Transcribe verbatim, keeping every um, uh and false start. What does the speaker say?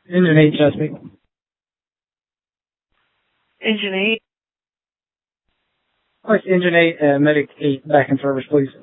Engine eight, Chesapeake. Engine eight. Of course, Engine eight, uh, Medic eight, back in service, please.